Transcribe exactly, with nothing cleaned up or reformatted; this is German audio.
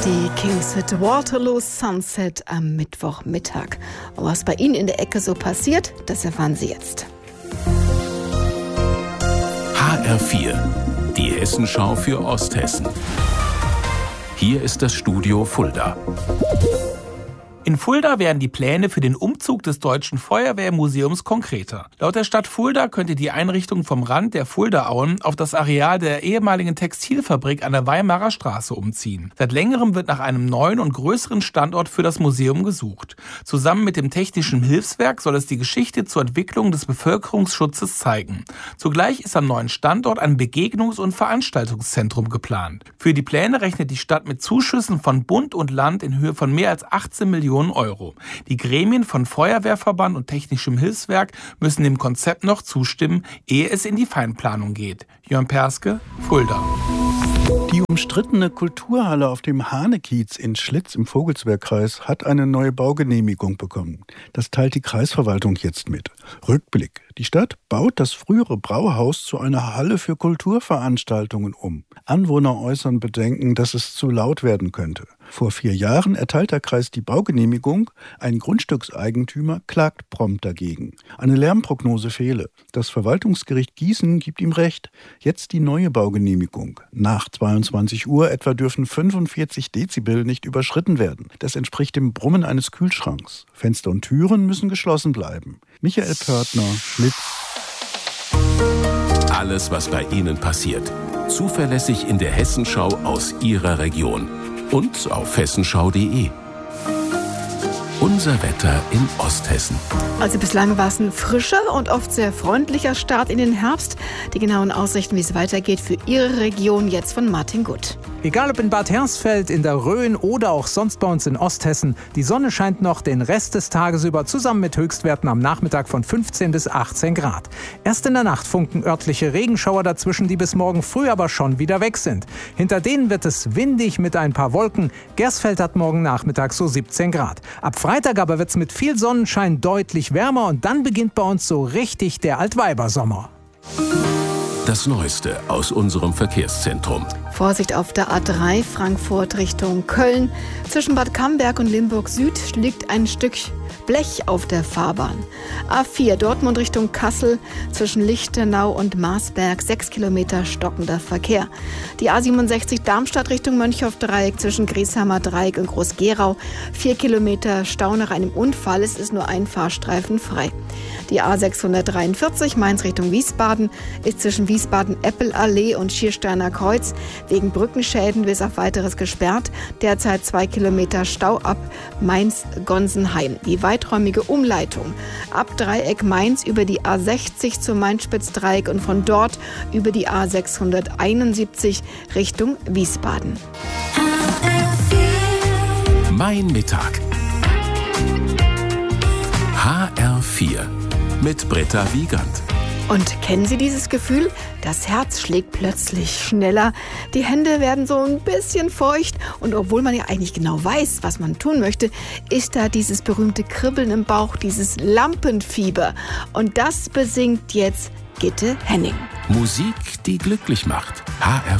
Die Kings mit Waterloo Sunset am Mittwochmittag. Und was bei Ihnen in der Ecke so passiert, das erfahren Sie jetzt. H R vier, die Hessenschau für Osthessen. Hier ist das Studio Fulda. In Fulda werden die Pläne für den Umzug des Deutschen Feuerwehrmuseums konkreter. Laut der Stadt Fulda könnte die Einrichtung vom Rand der Fuldaauen auf das Areal der ehemaligen Textilfabrik an der Weimarer Straße umziehen. Seit längerem wird nach einem neuen und größeren Standort für das Museum gesucht. Zusammen mit dem Technischen Hilfswerk soll es die Geschichte zur Entwicklung des Bevölkerungsschutzes zeigen. Zugleich ist am neuen Standort ein Begegnungs- und Veranstaltungszentrum geplant. Für die Pläne rechnet die Stadt mit Zuschüssen von Bund und Land in Höhe von mehr als achtzehn Millionen Euro. Die Gremien von Feuerwehrverband und Technischem Hilfswerk müssen dem Konzept noch zustimmen, ehe es in die Feinplanung geht. Jörn Perske, Fulda. Die umstrittene Kulturhalle auf dem Hahnekiez in Schlitz im Vogelsbergkreis hat eine neue Baugenehmigung bekommen. Das teilt die Kreisverwaltung jetzt mit. Rückblick. Die Stadt baut das frühere Brauhaus zu einer Halle für Kulturveranstaltungen um. Anwohner äußern Bedenken, dass es zu laut werden könnte. Vor vier Jahren erteilt der Kreis die Baugenehmigung. Ein Grundstückseigentümer klagt prompt dagegen. Eine Lärmprognose fehle. Das Verwaltungsgericht Gießen gibt ihm recht. Jetzt die neue Baugenehmigung. Nach zweiundzwanzig Uhr etwa dürfen fünfundvierzig Dezibel nicht überschritten werden. Das entspricht dem Brummen eines Kühlschranks. Fenster und Türen müssen geschlossen bleiben. Michael Pörtner, Schlitz. Alles, was bei Ihnen passiert. Zuverlässig in der Hessenschau aus Ihrer Region. Und auf hessenschau punkt de. Unser Wetter in Osthessen. Also bislang war es ein frischer und oft sehr freundlicher Start in den Herbst. Die genauen Aussichten, wie es weitergeht für Ihre Region, jetzt von Martin Gutt. Egal ob in Bad Hersfeld, in der Rhön oder auch sonst bei uns in Osthessen, die Sonne scheint noch den Rest des Tages über, zusammen mit Höchstwerten am Nachmittag von fünfzehn bis achtzehn Grad. Erst in der Nacht funken örtliche Regenschauer dazwischen, die bis morgen früh aber schon wieder weg sind. Hinter denen wird es windig mit ein paar Wolken. Gersfeld hat morgen Nachmittag so siebzehn Grad. Ab Freitag aber wird es mit viel Sonnenschein deutlich wärmer und dann beginnt bei uns so richtig der Altweibersommer. Das Neueste aus unserem Verkehrszentrum. Vorsicht auf der A drei Frankfurt Richtung Köln. Zwischen Bad Camberg und Limburg Süd liegt ein Stück Blech auf der Fahrbahn. A vier Dortmund Richtung Kassel. Zwischen Lichtenau und Marsberg sechs Kilometer stockender Verkehr. Die A siebenundsechzig Darmstadt Richtung Mönchhoff-Dreieck zwischen Griesheimer Dreieck und Groß-Gerau. vier Kilometer Stau nach einem Unfall. Es ist nur ein Fahrstreifen frei. Die A sechshundertdreiundvierzig Mainz Richtung Wiesbaden ist zwischen Wiesbaden-Eppelallee und Schiersteiner Kreuz wegen Brückenschäden bis auf weiteres gesperrt. Derzeit zwei Kilometer Stau ab Mainz-Gonsenheim. Die weiträumige Umleitung ab Dreieck Mainz über die A sechzig zum Mainz-Spitz-Dreieck und von dort über die A sechshunderteinundsiebzig Richtung Wiesbaden. Mein Mittag. H R vier mit Britta Wiegand. Und kennen Sie dieses Gefühl? Das Herz schlägt plötzlich schneller, die Hände werden so ein bisschen feucht und obwohl man ja eigentlich genau weiß, was man tun möchte, ist da dieses berühmte Kribbeln im Bauch, dieses Lampenfieber. Und das besingt jetzt Gitte Henning. Musik, die glücklich macht. H R